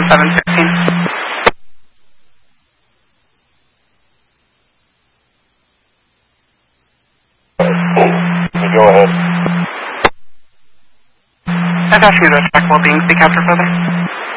716. Go ahead. I've asked you to check well-being. Speak after further.